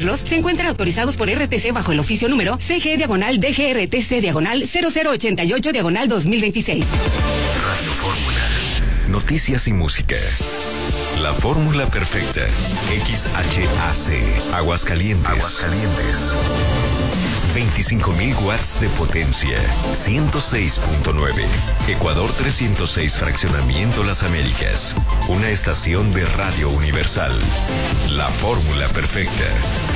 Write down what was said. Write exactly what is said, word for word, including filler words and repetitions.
vehículos se encuentran autorizados por R T C bajo el oficio número C G diagonal D G R T C diagonal cero cero ochenta y ocho diagonal dos mil veintiséis. Radio Fórmula. Noticias y música. La fórmula perfecta. X H A C. Aguascalientes. Aguascalientes. veinticinco mil watts de potencia. ciento seis punto nueve. Ecuador trescientos seis Fraccionamiento Las Américas. Una estación de Radio Universal. La fórmula perfecta.